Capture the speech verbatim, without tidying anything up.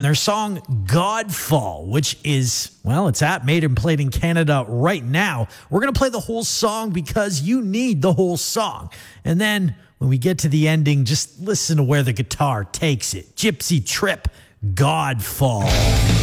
their song Godfall, which is, well, it's at Made and Played in Canada right now. We're going to play the whole song because you need the whole song. And then when we get to the ending, just listen to where the guitar takes it. Gypsy Trip, Godfall.